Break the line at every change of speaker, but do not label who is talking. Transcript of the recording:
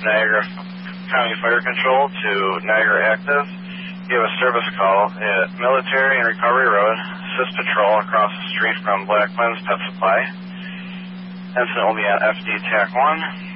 Niagara County Fire Control to Niagara Active. You have a service call at Military and Recovery Road. Assist patrol across the street from Blackman's Pet Supply. Incident will be on FD TAC 1.